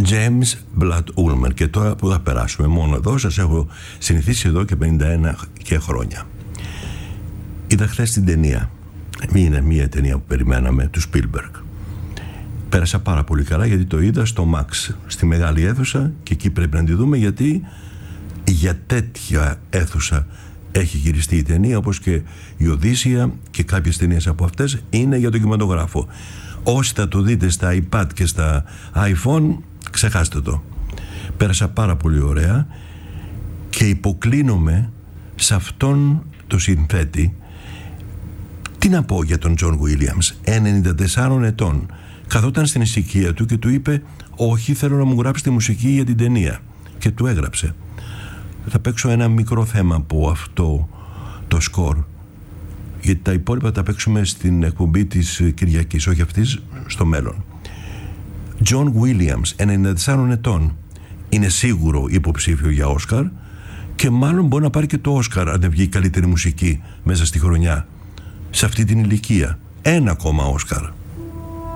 James Blood Ulmer. Και τώρα που θα περάσουμε μόνο εδώ, σας έχω συνηθίσει εδώ και 51 και χρόνια. Είδα χθες την ταινία. Είναι μια ταινία που περιμέναμε, του Spielberg. Πέρασα πάρα πολύ καλά γιατί το είδα στο Max, στη μεγάλη αίθουσα, και εκεί πρέπει να τη δούμε, γιατί για τέτοια αίθουσα έχει γυριστεί η ταινία, όπως και η Οδύσσεια και κάποιες ταινίες από αυτές είναι για τον κινηματογράφο. Όσοι θα το δείτε στα iPad και στα iPhone, ξεχάστε το. Πέρασα πάρα πολύ ωραία και υποκλίνομαι σε αυτόν το συνθέτη. Τι να πω για τον John Williams, 94 ετών. Καθόταν στην ησυχία του και του είπε: όχι, θέλω να μου γράψει τη μουσική για την ταινία. Και του έγραψε. Θα παίξω ένα μικρό θέμα από αυτό το σκορ, γιατί τα υπόλοιπα τα παίξουμε στην εκπομπή της Κυριακής, όχι αυτής, στο μέλλον. John Williams, 94 ετών, είναι σίγουρο υποψήφιο για Όσκαρ και μάλλον μπορεί να πάρει και το Όσκαρ αν δεν βγει καλύτερη μουσική μέσα στη χρονιά. Σε αυτή την ηλικία, ένα ακόμα Όσκαρ.